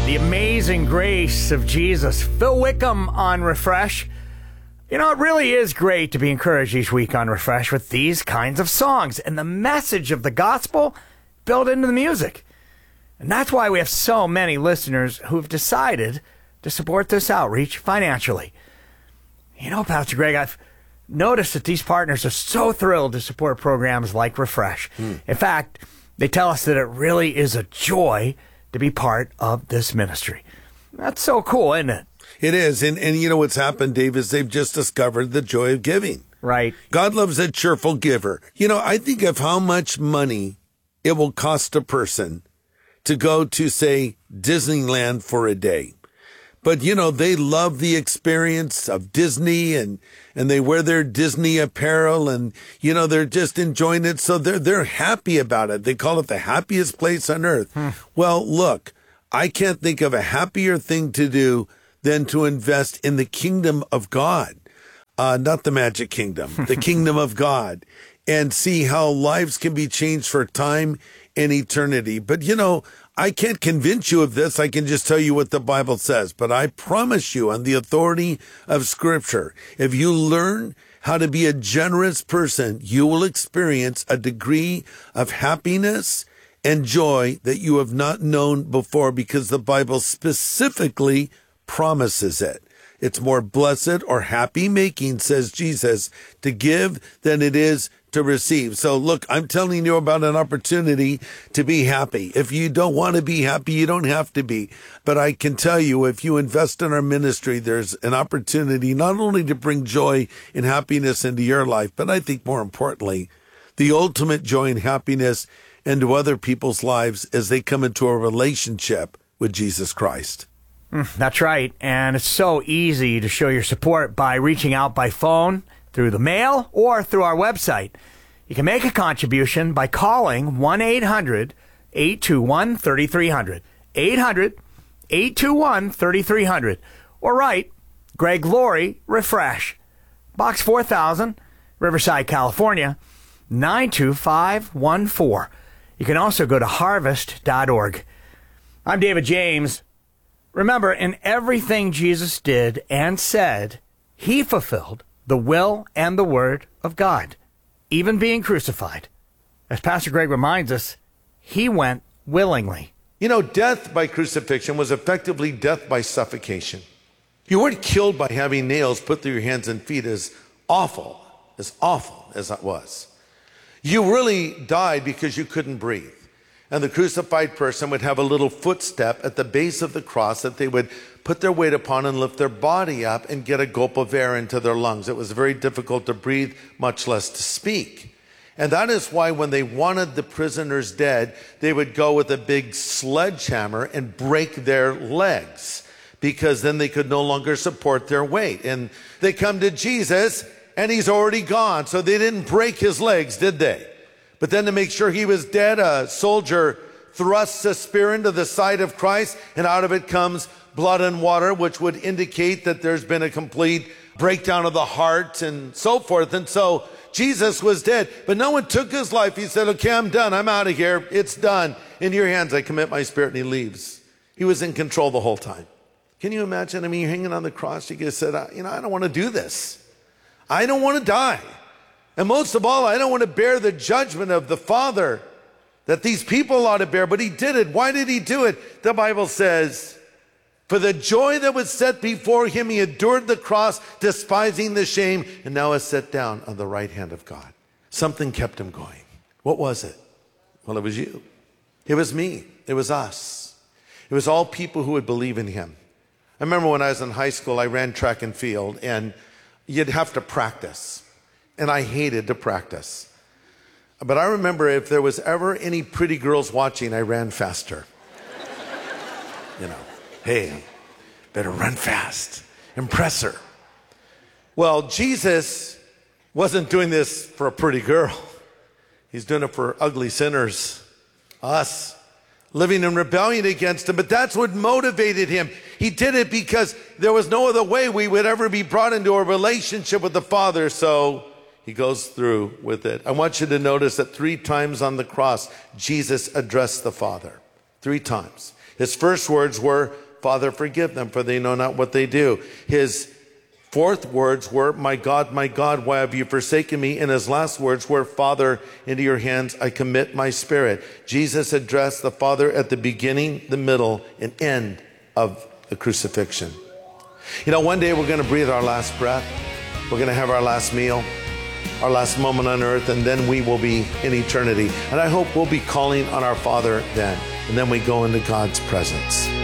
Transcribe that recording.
The amazing grace of Jesus. Phil Wickham on Refresh. You know, it really is great to be encouraged each week on Refresh with these kinds of songs and the message of the gospel built into the music. And that's why we have so many listeners who've decided to support this outreach financially. You know, Pastor Greg, I've noticed that these partners are so thrilled to support programs like Refresh. In fact, they tell us that it really is a joy to be part of this ministry. That's so cool, isn't it? It is. And you know what's happened, Dave, is they've just discovered the joy of giving. Right. God loves a cheerful giver. You know, I think of how much money it will cost a person to go to, say, Disneyland for a day. But, you know, they love the experience of Disney and they wear their Disney apparel and, you know, they're just enjoying it. So they're happy about it. They call it the happiest place on earth. Well, look, I can't think of a happier thing to do than to invest in the kingdom of God, not the magic kingdom, the kingdom of God, and see how lives can be changed for time and eternity. But, you know, I can't convince you of this. I can just tell you what the Bible says. But I promise you on the authority of Scripture, if you learn how to be a generous person, you will experience a degree of happiness and joy that you have not known before, because the Bible specifically promises it. It's more blessed or happy making, says Jesus, to give than it is to receive. So look, I'm telling you about an opportunity to be happy. If you don't want to be happy, you don't have to be. But I can tell you, if you invest in our ministry, there's an opportunity not only to bring joy and happiness into your life, but I think more importantly, the ultimate joy and happiness into other people's lives as they come into a relationship with Jesus Christ. That's right. And it's so easy to show your support by reaching out by phone, through the mail, or through our website. You can make a contribution by calling 1-800-821-3300. 800-821-3300. Or write Greg Laurie, Refresh, Box 4000, Riverside, California, 92514. You can also go to harvest.org. I'm David James. Remember, in everything Jesus did and said, he fulfilled the will and the word of God, even being crucified. As Pastor Greg reminds us, he went willingly. You know, death by crucifixion was effectively death by suffocation. You weren't killed by having nails put through your hands and feet, as awful as that was. You really died because you couldn't breathe. And the crucified person would have a little footstep at the base of the cross that they would put their weight upon and lift their body up and get a gulp of air into their lungs. It was very difficult to breathe, much less to speak. And that is why when they wanted the prisoners dead, they would go with a big sledgehammer and break their legs, because then they could no longer support their weight. And they come to Jesus and he's already gone. So they didn't break his legs, did they? But then to make sure he was dead, a soldier thrusts a spear into the side of Christ, and out of it comes blood and water, which would indicate that there's been a complete breakdown of the heart and so forth. And so Jesus was dead, but no one took his life. He said, okay, I'm done. I'm out of here. It's done. In your hands, I commit my spirit. And he leaves. He was in control the whole time. Can you imagine? I mean, you're hanging on the cross. You just said, I don't want to do this. I don't want to die. And most of all, I don't want to bear the judgment of the Father that these people ought to bear. But he did it. Why did he do it? The Bible says, for the joy that was set before him, he endured the cross, despising the shame, and now is set down on the right hand of God. Something kept him going. What was it? Well, it was you. It was me. It was us. It was all people who would believe in him. I remember when I was in high school, I ran track and field, and you'd have to practice. And I hated to practice. But I remember if there was ever any pretty girls watching, I ran faster. Hey, better run fast. Impress her. Well, Jesus wasn't doing this for a pretty girl. He's doing it for ugly sinners, us, living in rebellion against him. But that's what motivated him. He did it because there was no other way we would ever be brought into a relationship with the Father. So he goes through with it. I want you to notice that 3 times on the cross, Jesus addressed the Father. 3 times. His first words were, Father, forgive them, for they know not what they do. His fourth words were, my God, why have you forsaken me? And his last words were, Father, into your hands I commit my spirit. Jesus addressed the Father at the beginning, the middle, and end of the crucifixion. You know, one day we're going to breathe our last breath. We're going to have our last meal, our last moment on earth, and then we will be in eternity. And I hope we'll be calling on our Father then. And then we go into God's presence.